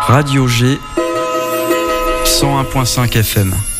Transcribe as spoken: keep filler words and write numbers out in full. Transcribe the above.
Radio G cent un virgule cinq F M.